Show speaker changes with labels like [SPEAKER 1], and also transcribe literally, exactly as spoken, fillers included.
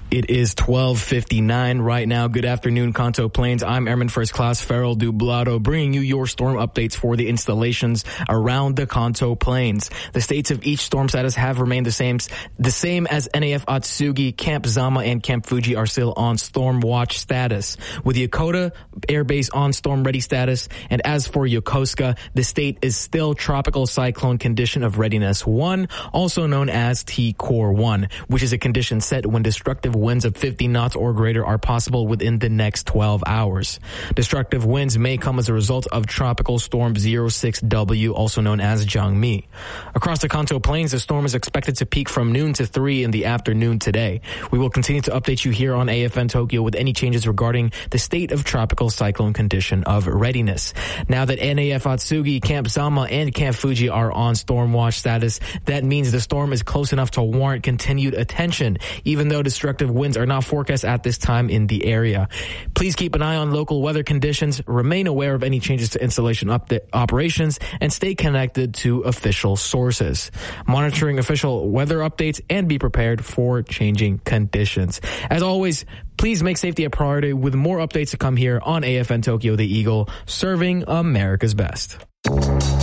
[SPEAKER 1] It is twelve fifty-nine right now. Good afternoon, Kanto Plains. I'm Airman First Class Farrell Dublado, bringing you your storm updates for the installations around the Kanto Plains. The states of each storm status have remained the same. The same as N A F Atsugi, Camp Zama, and Camp Fuji are still on storm watch status, with Yokota Air Base on storm ready status. And as for Yokosuka, the state is still tropical cyclone condition of readiness one, also known as T-Core one, which is a condition set when destructive winds of fifty knots or greater are possible within the next twelve hours. Destructive winds may come as a result of Tropical Storm zero six W, also known as Jangmi. Across the Kanto Plains, the storm is expected to peak from noon to three in the afternoon today. We will continue to update you here on A F N Tokyo with any changes regarding the state of tropical cyclone condition of readiness. Now that N A F Atsugi, Camp Zama, and Camp Fuji are on storm watch status, that means the storm is close enough to warrant continued attention, even though destructive winds are not forecast at this time in the area. Please keep an eye on local weather conditions, remain aware of any changes to installation update operations, and stay connected to official sources. Monitoring official weather updates and be prepared for changing conditions. As always, please make safety a priority with more updates to come here on A F N Tokyo The Eagle, serving America's best.